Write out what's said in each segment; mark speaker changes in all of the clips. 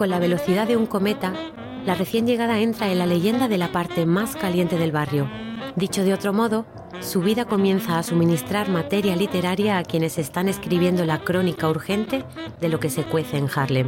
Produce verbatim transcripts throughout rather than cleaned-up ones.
Speaker 1: Con la velocidad de un cometa, la recién llegada entra en la leyenda de la parte más caliente del barrio. Dicho de otro modo, su vida comienza a suministrar materia literaria a quienes están escribiendo la crónica urgente de lo que se cuece en Harlem.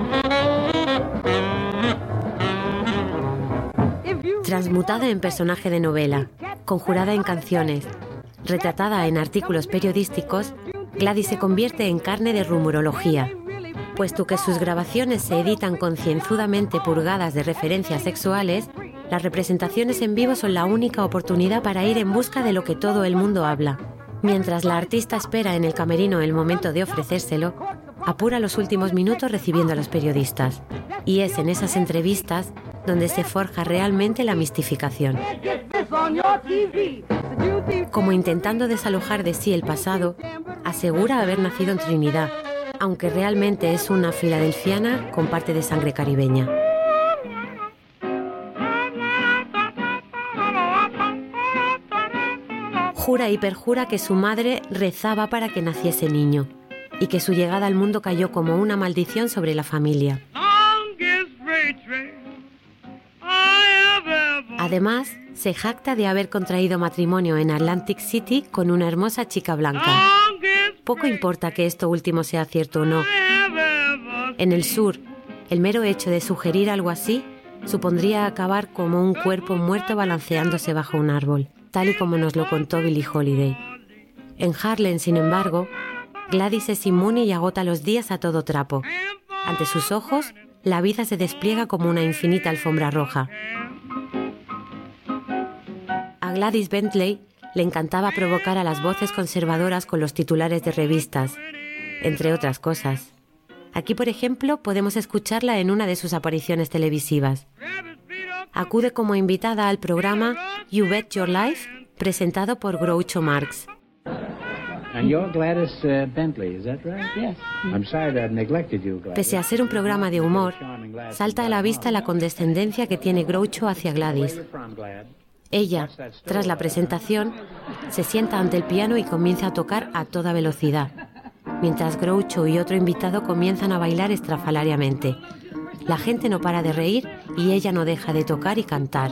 Speaker 1: Transmutada en personaje de novela, conjurada en canciones, retratada en artículos periodísticos, Gladys se convierte en carne de rumorología, puesto que sus grabaciones se editan concienzudamente purgadas de referencias sexuales. Las representaciones en vivo son la única oportunidad para ir en busca de lo que todo el mundo habla. Mientras la artista espera en el camerino el momento de ofrecérselo, apura los últimos minutos recibiendo a los periodistas. Y es en esas entrevistas donde se forja realmente la mistificación. Como intentando desalojar de sí el pasado, asegura haber nacido en Trinidad, aunque realmente es una filadelfiana con parte de sangre caribeña. Jura y perjura que su madre rezaba para que naciese niño y que su llegada al mundo cayó como una maldición sobre la familia. Además, se jacta de haber contraído matrimonio en Atlantic City con una hermosa chica blanca. Poco importa que esto último sea cierto o no. En el sur, el mero hecho de sugerir algo así supondría acabar como un cuerpo muerto balanceándose bajo un árbol, tal y como nos lo contó Billie Holiday. En Harlem, sin embargo, Gladys es inmune y agota los días a todo trapo. Ante sus ojos, la vida se despliega como una infinita alfombra roja. A Gladys Bentley le encantaba provocar a las voces conservadoras con los titulares de revistas, entre otras cosas. Aquí, por ejemplo, podemos escucharla en una de sus apariciones televisivas. Acude como invitada al programa You Bet Your Life, presentado por Groucho Marx. Pese a ser un programa de humor, salta a la vista la condescendencia que tiene Groucho hacia Gladys. Ella, tras la presentación, se sienta ante el piano y comienza a tocar a toda velocidad, mientras Groucho y otro invitado comienzan a bailar estrafalariamente. La gente no para de reír y ella no deja de tocar y cantar.